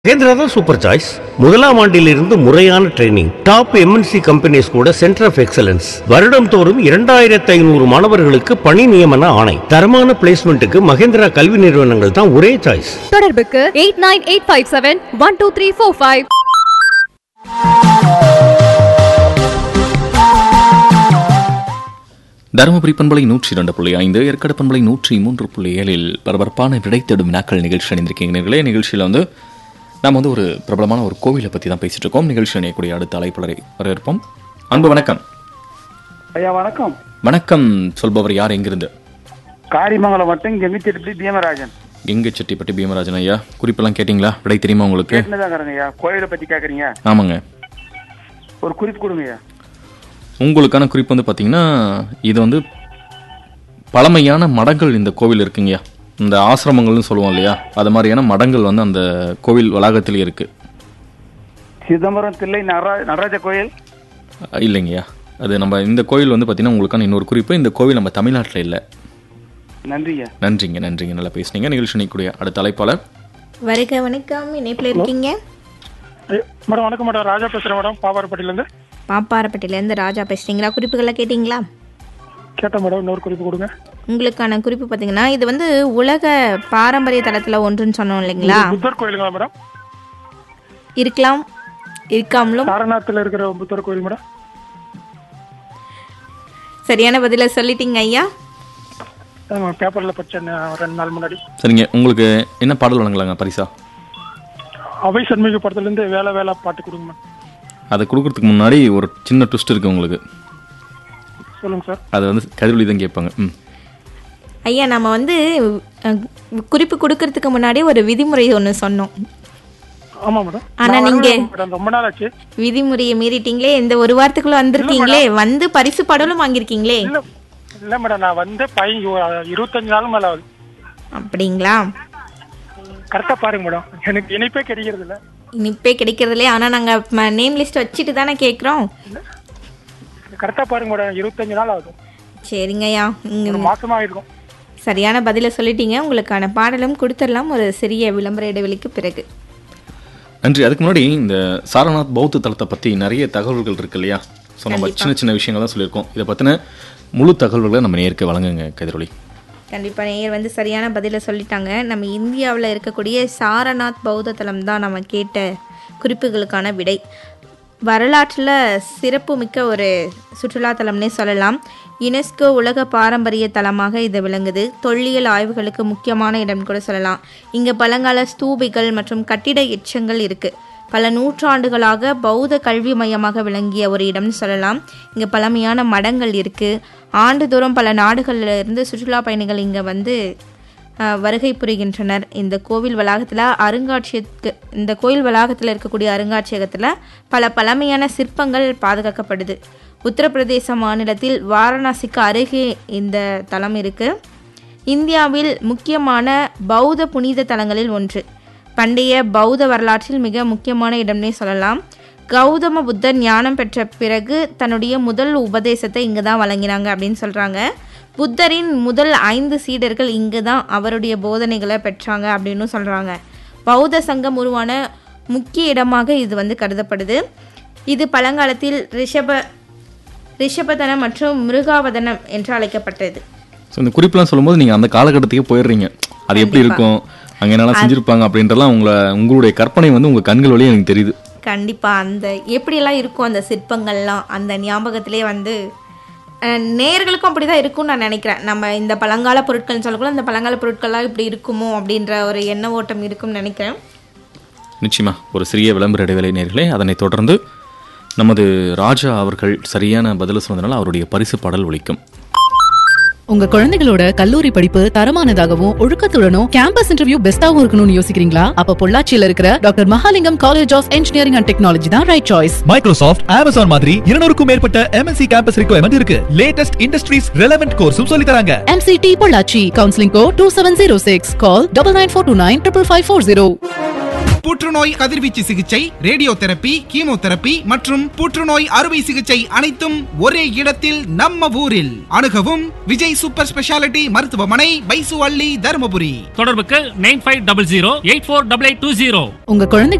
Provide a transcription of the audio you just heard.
மகேந்திரா தான் super choice. முதலாம் ஆண்டிலிருந்து முறையான ட்ரைனிங், டாப் எம்என்சி கம்பெனிஸ் கூட சென்டர் ஆஃப் எக்ஸலன்ஸ். வருடம் தோறும் 2500 மாணவர்களுக்கு பணி நியமன ஆணை. தரமான பிளேஸ்மெண்ட்டுக்கு மகேந்திரா கல்வி நிறுவனங்கள் தான் ஒரே சாய்ஸ். தொடர்புக்கு 8985712345. தருமபுரி பண்பலை 102.5, ஏற்காடு பண்பலை 103.7 பரபரப்பான விடை தேடும் வினாக்கள் நிகழ்ச்சி அணிந்திருக்கீங்க. நிகழ்ச்சியில் நாம் ஒரு பிரபலமான ஒரு கோவிலை பற்றி தான் பேசிட்டு இருக்கோம். நிகழ்ச்சி அணியக்கூடிய அடுத்த அழைப்பாளரை வரவேற்போம். அன்பு வணக்கம். ஐயா வணக்கம். வணக்கம். சொல்பவர் யார், எங்கிருந்து? காரிமங்கலம் மட்டும் கெங்கச்செட்டிப்பட்டி பீமராஜன். கெங்கச்செட்டிப்பட்டி பீமராஜன் ஐயா, குறிப்பெல்லாம் கேட்டீங்களா? விடை தெரியுமா உங்களுக்கு? ஐயா கோயிலை பத்தி கேக்குறீங்க? ஆமாங்க. ஒரு குறிப்பு கொடுங்க ஐயா. உங்களுக்கான குறிப்பு பார்த்தீங்கன்னா, இது பழமையான மடங்கள் இந்த கோவில் இருக்குங்கய்யா. இந்த ஆசிரமங்கள்னு சொல்லுவோம் இல்லையா, அது மாதிரியான மடங்கள் அந்த கோவில் வளாகத்திலே இருக்கு. சிதம்பரம் தில்லை நடராஜ கோயில் இல்லைங்கய்யா, அது நம்ம இந்த கோவில் பார்த்தீங்கன்னா உங்களுக்கான இன்னொரு குறிப்பு, இந்த கோவில் நம்ம தமிழ்நாட்டில் இல்லை. நன்றிங்க. நன்றிங்க. நல்லா பேசுனீங்க. நிகழ்ச்சி நினைக்கக்கூடிய அடுத்த அழைப்பாளர் வருக. வணக்கம். இணைப்பில் இருக்கீங்க? மேடம் வணக்கம் மேடம், ராஜா பேசுகிறேன் மேடம், பாப்பாரப்பட்டியிலேருந்து. பாப்பாரப்பட்டியிலேருந்து ராஜா பேசுறீங்களா? குறிப்புகளை கேட்டிங்களா? கேட்டேன் மேடம், இன்னொரு குறிப்பு கொடுங்க. உங்களுக்கான குறிப்பு பார்த்தீங்கன்னா, இது உலக பாரம்பரிய தளத்தில் ஒன்றுன்னு சொன்னோம் இல்லைங்களா? புத்தர் கோயிலுங்களா மேடம்? இருக்கலாம், இருக்காமலும். சாரநாத்தில் இருக்கிற புத்தர் கோயில் மேடம். சரியான பதில சொல்லிட்டீங்க ஐயா. பேப்பரில் படித்தேன் 2 நாள் முன்னாடி. சரிங்க, உங்களுக்கு என்ன பாடல் வழங்கலாங்க பரிசா? அவை சண்முக படத்துலேருந்து வேலை வேலை பாட்டு கொடுங்க மேடம். அதை கொடுக்கறதுக்கு முன்னாடி ஒரு சின்ன ட்விஸ்ட் இருக்கு உங்களுக்கு. சொல்லுங்க சார். அது கதிரொலி தான் கேட்பாங்க. ஐயா, நம்ம குறிப்பு கொடுக்கறதுக்கு முன்னாடி ஒரு விதிமுறை ஒன்று சொன்னோம். ஆமாம் மேடம். ஆனா நீங்க ரொம்ப நாள் ஆச்சு. விதிமுறையை மீறிட்டீங்களே. இந்த ஒரு வாரத்துக்குள்ள வந்திருக்கீங்களே, பரிசு பாடலும் வாங்கியிருக்கீங்களே. இல்லை மேடம், நான் 25 நாள் மேலே ஆகுது. அப்படிங்களா? கரெக்டாக பாருங்க மேடம், எனக்கு இணைப்பே கிடைக்கிறது இல்லை. இனிப்பே கிடைக்கிறது இல்லையா? ஆனால் நாங்கள் நேம் லிஸ்ட் வச்சுட்டு தானே கேட்குறோம். கரெக்டாக பாருங்க மேடம், 25 நாள் ஆகுது. சரிங்கய்யா, ஒரு மாசமா ஆயிருக்கும். சரியான பதிலை சொல்லிட்டீங்க. உங்களுக்கான பாடலும் கொடுத்துடலாம் ஒரு சிறிய விளம்பர இடைவெளிக்கு பிறகு. நன்றி. அதுக்கு முன்னாடி இந்த சாரநாத் பௌத்த தலத்தை பற்றி நிறைய தகவல்கள் இருக்கு இல்லையா? ஸோ நம்ம சின்ன விஷயங்கள் தான் சொல்லியிருக்கோம். இதை பற்றின முழு தகவல்களை நம்ம நேருக்கு வழங்குங்க கதிரொலி. கண்டிப்பாக நேயர் சரியான பதிலை சொல்லிட்டாங்க. நம்ம இந்தியாவில் இருக்கக்கூடிய சாரநாத் பௌத்த தலம் தான் நம்ம கேட்ட குறிப்புகளுக்கான விடை. வரலாற்றில் சிறப்புமிக்க ஒரு சுற்றுலாத்தலம்னே சொல்லலாம். யுனெஸ்கோ உலக பாரம்பரிய தலமாக இது விளங்குது. தொல்லியல் ஆய்வுகளுக்கு முக்கியமான இடம் கூட சொல்லலாம். இங்கே பழங்கால ஸ்தூபிகள் மற்றும் கட்டிட எச்சங்கள் இருக்குது. பல நூற்றாண்டுகளாக பௌத்த கல்வி மையமாக விளங்கிய ஒரு இடம்னு சொல்லலாம். இங்கே பழமையான மடங்கள் இருக்குது. ஆண்டுதோறும் பல நாடுகளிலிருந்து சுற்றுலா பயணிகள் இங்கே வருகை புரிகின்றனர். இந்த கோவில் வளாகத்தில் இருக்கக்கூடிய அருங்காட்சியகத்தில் பல பழமையான சிற்பங்கள் பாதுகாக்கப்படுது. உத்தரப்பிரதேச மாநிலத்தில் வாரணாசிக்கு அருகே இந்த தலம் இருக்குது. இந்தியாவில் முக்கியமான பௌத்த புனித தலங்களில் ஒன்று. பண்டைய பௌத்த வரலாற்றில் மிக முக்கியமான இடம்னே சொல்லலாம். கௌதம புத்தர் ஞானம் பெற்ற பிறகு தன்னுடைய முதல் உபதேசத்தை இங்கு தான் வழங்கினாங்க அப்படின்னு சொல்கிறாங்க. புத்தரின் முதல் 5 சீடர்கள் இங்கு தான் அவருடைய போதனைகளை பெற்றாங்க அப்படின்னு சொல்கிறாங்க. பௌத்த சங்கம் உருவான முக்கிய இடமாக இது கருதப்படுது. இது பழங்காலத்தில் ரிஷபதனம் மற்றும் மிருகாவதனம் என்று அழைக்கப்பட்டது. ஸோ இந்த குறிப்பெல்லாம் சொல்லும்போது நீங்கள் அந்த காலகட்டத்துக்கே போயிடுறீங்க. அது எப்படி இருக்கும், அங்கே என்னெல்லாம் செஞ்சுருப்பாங்க அப்படின்றலாம் உங்களுடைய கற்பனை உங்கள் கண்கள் வழியே எனக்கு தெரியுது. கண்டிப்பாக அந்த எப்படியெல்லாம் இருக்கும் அந்த சிற்பங்கள்லாம் அந்த ஞாபகத்திலே நேயர்களுக்கும் அப்படி தான் இருக்கும்னு நான் நினைக்கிறேன். நம்ம இந்த பழங்கால பொருட்கள்னு சொல்லக்கூட அந்த பழங்கால பொருட்கள்லாம் இப்படி இருக்குமோ அப்படின்ற ஒரு எண்ண ஓட்டம் இருக்கும்னு நினைக்கிறேன். நிச்சயமா ஒரு சிறிய விளம்பர இடைவேளை நேயர்களே. அதனை தொடர்ந்து நமது ராஜா அவர்கள் சரியான பதில் சொன்னதுனால அவருடைய பரிசு பாடல் ஒலிக்கும். உங்க குழந்தைகளோட கல்லூரி படிப்பு தரமானதாகவும் ஒழுக்கத்துடனும் கேம்பஸ் இன்டர்வியூ பெஸ்டாவும் இருக்கணும்னு யோசிக்கிறீங்களா? அப்ப பொள்ளாச்சியில இருக்கிற doctor Mahalingam college of engineering and technology தான் ரைட் சாய்ஸ். மைக்ரோசாஃப்ட், அமேசான் மாதிரி 200க்கும் மேற்பட்ட MNC கேம்பஸ் ரிக்வயர்மெண்ட் இருக்கு. லேட்டஸ்ட் இண்டஸ்ட்ரீஸ் ரெலவென்ட் கோர்ஸும் சொல்லி தராங்க. MCT பொள்ளாச்சி. Counselling code 2706. கால் 9942955540. புற்றுநோய் கதிர்வீச்சு சிகிச்சை, ரேடியோ தெரப்பி, கீமோதெரப்பி மற்றும் புற்றுநோய் அறுவை சிகிச்சை அனைத்தும் ஒரே இடத்தில் நம்ம ஊரில். அணுகவும் விஜய் சூப்பர் ஸ்பெஷாலிட்டி மருத்துவமனை, பைசு அள்ளி, தருமபுரி. தொடர்புக்கு 9500 848820. உங்க குழந்தைகள்